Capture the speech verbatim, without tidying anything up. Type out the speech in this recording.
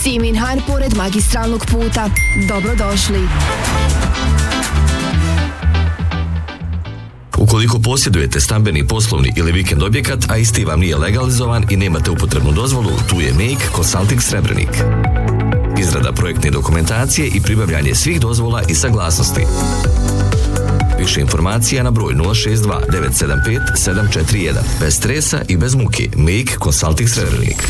Siminhan pored magistralnog puta. Dobrodošli. Ukoliko posjedujete stambeni, poslovni ili vikend objekat, a isti vam nije legalizovan i nemate upotrebnu dozvolu, tu je Make Consulting Srebrenik. Izrada projektne dokumentacije i pribavljanje svih dozvola i saglasnosti. Više informacija na broj nula šest dva devet sedam pet sedam četiri jedan. Bez stresa i bez muke. Make Consulting Srebrenik.